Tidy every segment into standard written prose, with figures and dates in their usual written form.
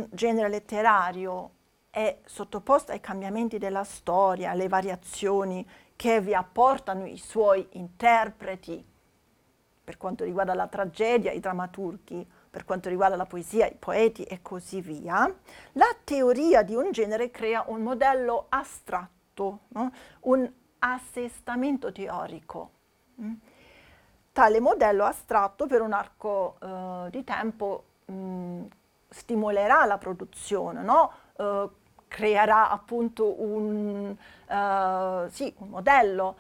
un genere letterario è sottoposto ai cambiamenti della storia, alle variazioni che vi apportano i suoi interpreti, per quanto riguarda la tragedia, i drammaturghi, per quanto riguarda la poesia, i poeti e così via, la teoria di un genere crea un modello astratto, no? Un assestamento teorico. Tale modello astratto per un arco di tempo stimolerà la produzione, no? Creerà appunto un modello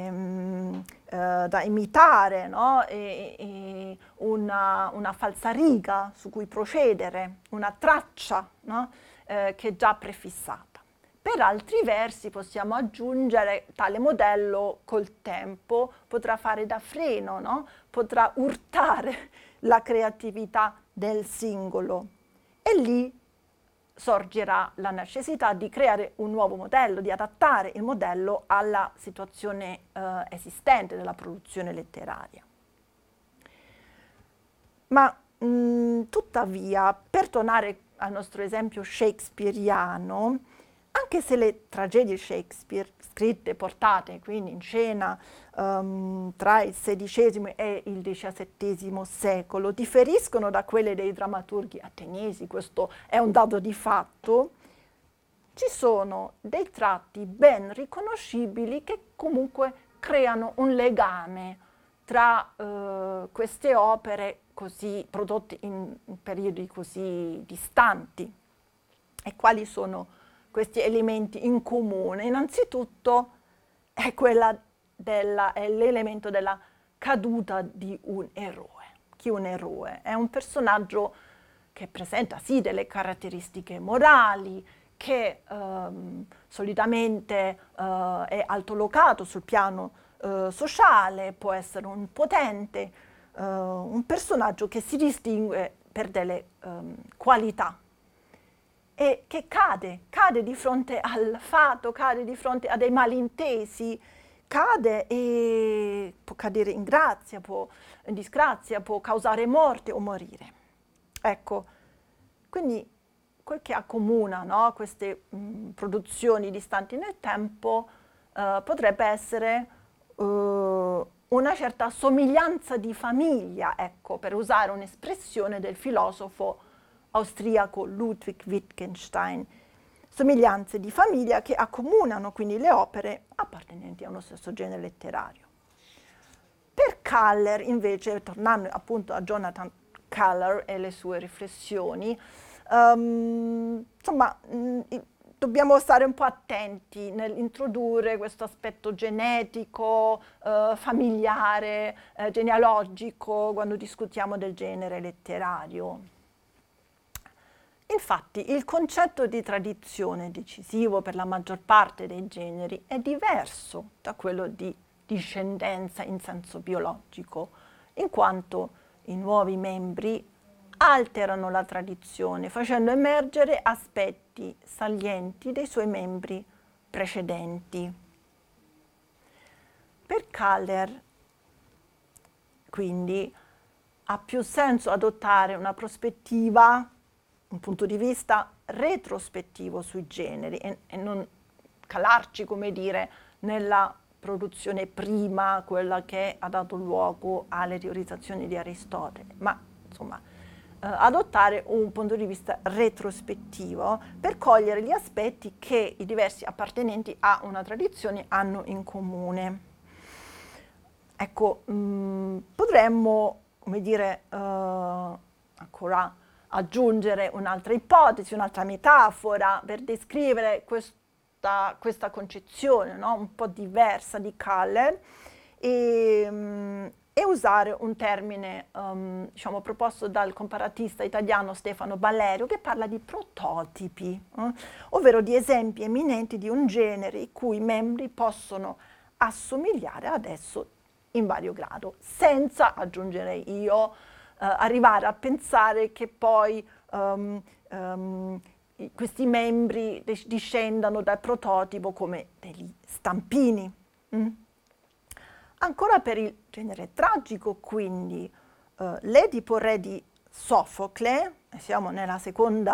da imitare, no? E una falsariga su cui procedere, una traccia, no? Che è già prefissata. Per altri versi possiamo aggiungere tale modello col tempo, potrà fare da freno, no? Potrà urtare la creatività del singolo e lì sorgerà la necessità di creare un nuovo modello, di adattare il modello alla situazione esistente della produzione letteraria. Ma tuttavia, per tornare al nostro esempio shakespeariano, anche se le tragedie Shakespeare, scritte, portate quindi in scena tra il XVI e il XVII secolo, differiscono da quelle dei drammaturghi ateniesi, questo è un dato di fatto, ci sono dei tratti ben riconoscibili che comunque creano un legame tra queste opere così prodotte in periodi così distanti. E quali sono questi elementi in comune? Innanzitutto è l'elemento della caduta di un eroe. Chi è un eroe? È un personaggio che presenta sì delle caratteristiche morali, che solitamente è altolocato sul piano sociale, può essere un potente, un personaggio che si distingue per delle qualità e che cade di fronte al fato, cade di fronte a dei malintesi, cade e può cadere in grazia, in disgrazia, può causare morte o morire. Ecco, quindi quel che accomuna, no, queste produzioni distanti nel tempo potrebbe essere una certa somiglianza di famiglia, ecco, per usare un'espressione del filosofo austriaco Ludwig Wittgenstein, somiglianze di famiglia che accomunano quindi le opere appartenenti a uno stesso genere letterario. Per Kaller invece, tornando appunto a Jonathan Kaller e le sue riflessioni, insomma, dobbiamo stare un po' attenti nell'introdurre questo aspetto genetico, familiare, genealogico, quando discutiamo del genere letterario. Infatti, il concetto di tradizione decisivo per la maggior parte dei generi è diverso da quello di discendenza in senso biologico, in quanto i nuovi membri alterano la tradizione, facendo emergere aspetti salienti dei suoi membri precedenti. Per Kaller, quindi, ha più senso adottare una prospettiva, un punto di vista retrospettivo sui generi e non calarci, come dire, nella produzione prima, quella che ha dato luogo alle teorizzazioni di Aristotele, ma insomma adottare un punto di vista retrospettivo per cogliere gli aspetti che i diversi appartenenti a una tradizione hanno in comune. Ecco, potremmo, come dire, ancora aggiungere un'altra ipotesi, un'altra metafora per descrivere questa concezione, no? Un po' diversa di Kaller e usare un termine diciamo, proposto dal comparatista italiano Stefano Ballerio, che parla di prototipi, ovvero di esempi eminenti di un genere i cui membri possono assomigliare ad esso in vario grado, senza, aggiungere io, arrivare a pensare che poi questi membri discendano dal prototipo come degli stampini. Ancora per il genere tragico, quindi, l'Edipo re di Sofocle, siamo nella seconda